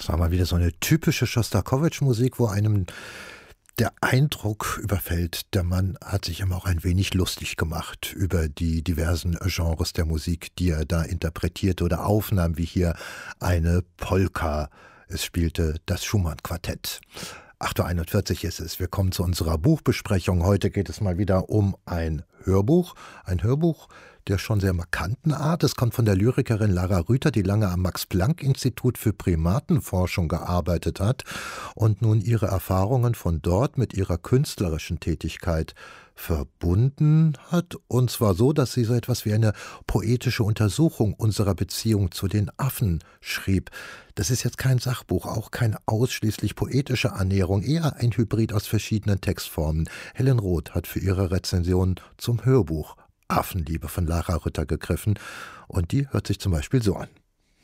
Das war mal wieder so eine typische Schostakowitsch-Musik, wo einem der Eindruck überfällt, der Mann hat sich immer auch ein wenig lustig gemacht über die diversen Genres der Musik, die er da interpretierte oder aufnahm, wie hier eine Polka. Es spielte das Schumann-Quartett. 8:41 Uhr ist es. Wir kommen zu unserer Buchbesprechung. Heute geht es mal wieder um ein Hörbuch. Ein Hörbuch der schon sehr markanten Art. Es kommt von der Lyrikerin Lara Rüther, die lange am Max-Planck-Institut für Primatenforschung gearbeitet hat und nun ihre Erfahrungen von dort mit ihrer künstlerischen Tätigkeit verbunden hat. Und zwar so, dass sie so etwas wie eine poetische Untersuchung unserer Beziehung zu den Affen schrieb. Das ist jetzt kein Sachbuch, auch keine ausschließlich poetische Annäherung, eher ein Hybrid aus verschiedenen Textformen. Helen Roth hat für ihre Rezension zum Hörbuch Affenliebe von Lara Rüther gegriffen und die hört sich zum Beispiel so an.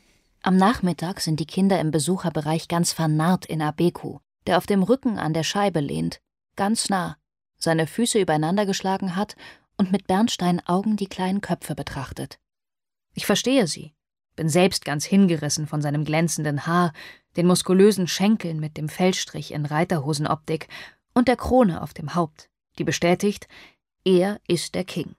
Am Nachmittag sind die Kinder im Besucherbereich ganz vernarrt in Abeku, der auf dem Rücken an der Scheibe lehnt, ganz nah, seine Füße übereinander geschlagen hat und mit Bernsteinaugen die kleinen Köpfe betrachtet. Ich verstehe sie, bin selbst ganz hingerissen von seinem glänzenden Haar, den muskulösen Schenkeln mit dem Fellstrich in Reiterhosenoptik und der Krone auf dem Haupt, die bestätigt, er ist der King.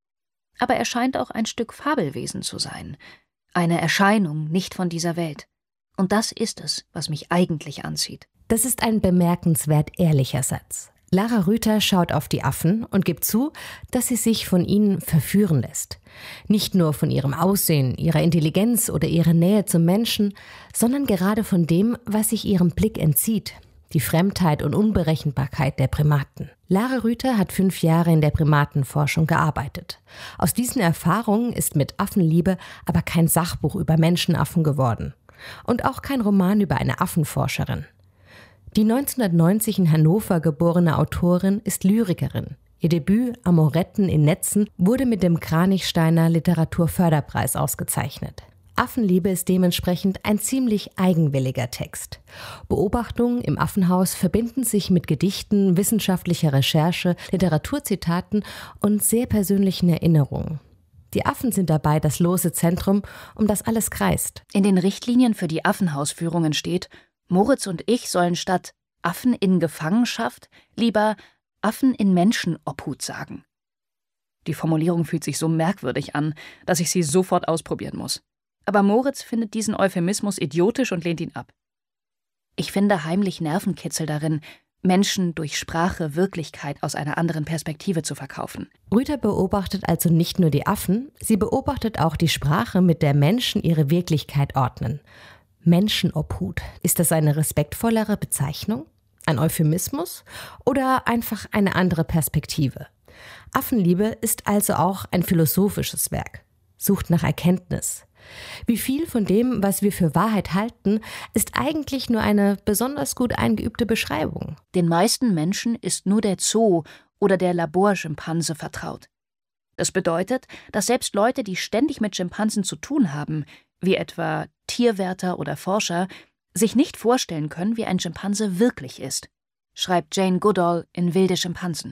Aber er scheint auch ein Stück Fabelwesen zu sein, eine Erscheinung nicht von dieser Welt. Und das ist es, was mich eigentlich anzieht. Das ist ein bemerkenswert ehrlicher Satz. Lara Rüther schaut auf die Affen und gibt zu, dass sie sich von ihnen verführen lässt. Nicht nur von ihrem Aussehen, ihrer Intelligenz oder ihrer Nähe zum Menschen, sondern gerade von dem, was sich ihrem Blick entzieht. Die Fremdheit und Unberechenbarkeit der Primaten. Lara Rüther hat 5 Jahre in der Primatenforschung gearbeitet. Aus diesen Erfahrungen ist mit Affenliebe aber kein Sachbuch über Menschenaffen geworden. Und auch kein Roman über eine Affenforscherin. Die 1990 in Hannover geborene Autorin ist Lyrikerin. Ihr Debüt Amoretten in Netzen wurde mit dem Kranichsteiner Literaturförderpreis ausgezeichnet. Affenliebe ist dementsprechend ein ziemlich eigenwilliger Text. Beobachtungen im Affenhaus verbinden sich mit Gedichten, wissenschaftlicher Recherche, Literaturzitaten und sehr persönlichen Erinnerungen. Die Affen sind dabei das lose Zentrum, um das alles kreist. In den Richtlinien für die Affenhausführungen steht, Moritz und ich sollen statt Affen in Gefangenschaft lieber Affen in Menschenobhut sagen. Die Formulierung fühlt sich so merkwürdig an, dass ich sie sofort ausprobieren muss. Aber Moritz findet diesen Euphemismus idiotisch und lehnt ihn ab. Ich finde heimlich Nervenkitzel darin, Menschen durch Sprache Wirklichkeit aus einer anderen Perspektive zu verkaufen. Rüther beobachtet also nicht nur die Affen, sie beobachtet auch die Sprache, mit der Menschen ihre Wirklichkeit ordnen. Menschenobhut. Ist das eine respektvollere Bezeichnung? Ein Euphemismus? Oder einfach eine andere Perspektive? Affenliebe ist also auch ein philosophisches Werk. Sucht nach Erkenntnis. Wie viel von dem, was wir für Wahrheit halten, ist eigentlich nur eine besonders gut eingeübte Beschreibung. Den meisten Menschen ist nur der Zoo oder der Laborschimpanse vertraut. Das bedeutet, dass selbst Leute, die ständig mit Schimpansen zu tun haben, wie etwa Tierwärter oder Forscher, sich nicht vorstellen können, wie ein Schimpanse wirklich ist, schreibt Jane Goodall in Wilde Schimpansen.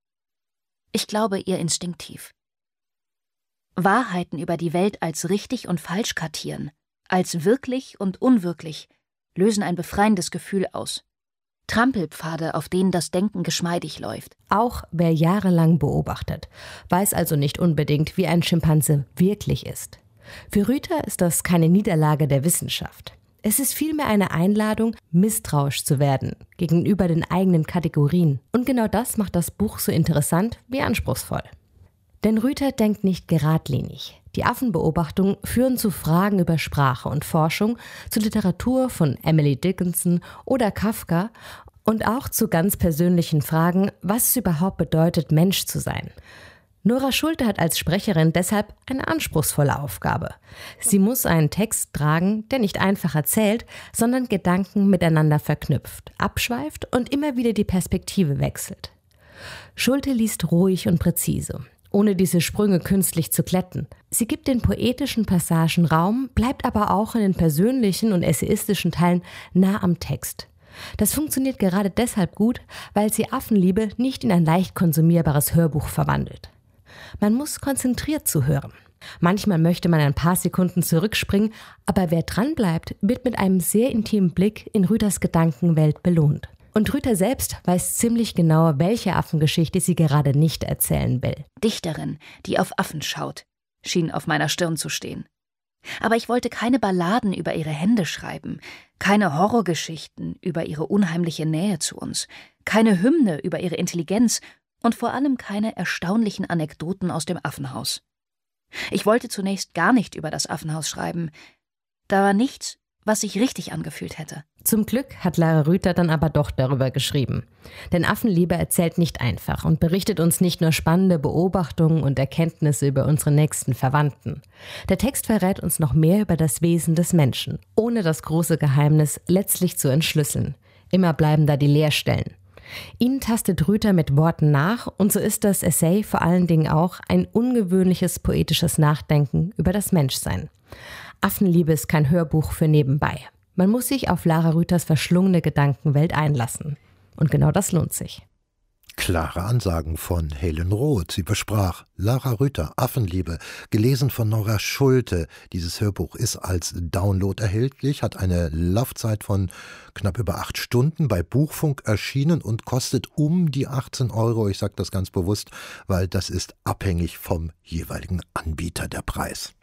Ich glaube ihr instinktiv. Wahrheiten über die Welt als richtig und falsch kartieren, als wirklich und unwirklich, lösen ein befreiendes Gefühl aus. Trampelpfade, auf denen das Denken geschmeidig läuft. Auch wer jahrelang beobachtet, weiß also nicht unbedingt, wie ein Schimpanse wirklich ist. Für Rüther ist das keine Niederlage der Wissenschaft. Es ist vielmehr eine Einladung, misstrauisch zu werden gegenüber den eigenen Kategorien. Und genau das macht das Buch so interessant wie anspruchsvoll. Denn Rüther denkt nicht geradlinig. Die Affenbeobachtungen führen zu Fragen über Sprache und Forschung, zu Literatur von Emily Dickinson oder Kafka und auch zu ganz persönlichen Fragen, was es überhaupt bedeutet, Mensch zu sein. Nora Schulte hat als Sprecherin deshalb eine anspruchsvolle Aufgabe. Sie muss einen Text tragen, der nicht einfach erzählt, sondern Gedanken miteinander verknüpft, abschweift und immer wieder die Perspektive wechselt. Schulte liest ruhig und präzise, ohne diese Sprünge künstlich zu glätten. Sie gibt den poetischen Passagen Raum, bleibt aber auch in den persönlichen und essayistischen Teilen nah am Text. Das funktioniert gerade deshalb gut, weil sie Affenliebe nicht in ein leicht konsumierbares Hörbuch verwandelt. Man muss konzentriert zuhören. Manchmal möchte man ein paar Sekunden zurückspringen, aber wer dranbleibt, wird mit einem sehr intimen Blick in Rüters Gedankenwelt belohnt. Und Rüther selbst weiß ziemlich genau, welche Affengeschichte sie gerade nicht erzählen will. Dichterin, die auf Affen schaut, schien auf meiner Stirn zu stehen. Aber ich wollte keine Balladen über ihre Hände schreiben, keine Horrorgeschichten über ihre unheimliche Nähe zu uns, keine Hymne über ihre Intelligenz und vor allem keine erstaunlichen Anekdoten aus dem Affenhaus. Ich wollte zunächst gar nicht über das Affenhaus schreiben. Da war nichts, was sich richtig angefühlt hätte. Zum Glück hat Lara Rüther dann aber doch darüber geschrieben. Denn Affenliebe erzählt nicht einfach und berichtet uns nicht nur spannende Beobachtungen und Erkenntnisse über unsere nächsten Verwandten. Der Text verrät uns noch mehr über das Wesen des Menschen, ohne das große Geheimnis letztlich zu entschlüsseln. Immer bleiben da die Leerstellen. Ihnen tastet Rüther mit Worten nach und so ist das Essay vor allen Dingen auch ein ungewöhnliches poetisches Nachdenken über das Menschsein. Affenliebe ist kein Hörbuch für nebenbei. Man muss sich auf Lara Rüthers verschlungene Gedankenwelt einlassen. Und genau das lohnt sich. Klare Ansagen von Helen Roth. Sie besprach Lara Rüther, Affenliebe, gelesen von Nora Schulte. Dieses Hörbuch ist als Download erhältlich, hat eine Laufzeit von knapp über 8 Stunden, bei Buchfunk erschienen und kostet um die 18 Euro. Ich sage das ganz bewusst, weil das ist abhängig vom jeweiligen Anbieter der Preis.